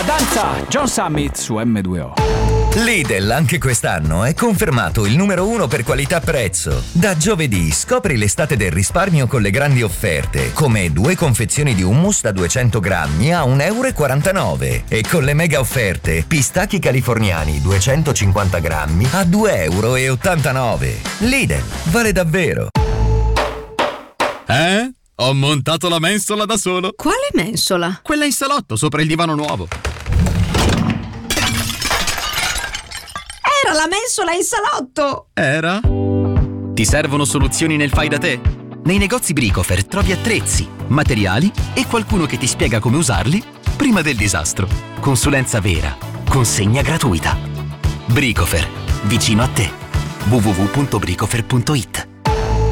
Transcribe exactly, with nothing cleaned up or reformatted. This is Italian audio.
danza, John Summit su emme due o. Lidl anche quest'anno è confermato il numero uno per qualità-prezzo. Da giovedì scopri l'estate del risparmio con le grandi offerte, come due confezioni di hummus da duecento grammi a un euro e quarantanove e con le mega offerte pistacchi californiani duecentocinquanta grammi a due euro e ottantanove. Lidl, vale davvero. Eh? Ho montato la mensola da solo. Quale mensola? Quella in salotto, sopra il divano nuovo. Era la mensola in salotto! Era? Ti servono soluzioni nel fai da te? Nei negozi Bricofer trovi attrezzi, materiali e qualcuno che ti spiega come usarli prima del disastro. Consulenza vera. Consegna gratuita. Bricofer. Vicino a te. w w w punto bricofer punto it